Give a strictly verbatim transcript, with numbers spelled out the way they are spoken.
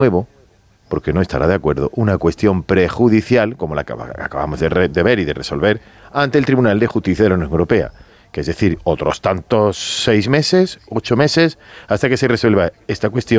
nuevo, porque no estará de acuerdo, una cuestión prejudicial, como la que acabamos de, re, de ver y de resolver, ante el Tribunal de Justicia de la Unión Europea. Que es decir, otros tantos seis meses, ocho meses, hasta que se resuelva esta cuestión.